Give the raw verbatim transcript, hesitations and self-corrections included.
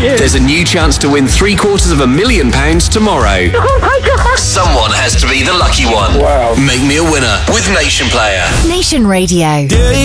you. There's a new chance to win three quarters of a million pounds tomorrow. Oh my God. Someone has to be the lucky one. Wow. Make me a winner with Nation Player. Nation Radio. Yeah,